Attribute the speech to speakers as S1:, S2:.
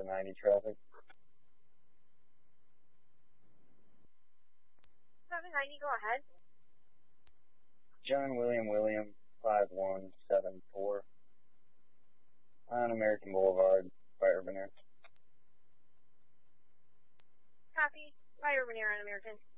S1: 790 traffic.
S2: 790, go ahead.
S1: John William 5174 on American Boulevard by Urban Air.
S2: Copy. By Urban Air on American.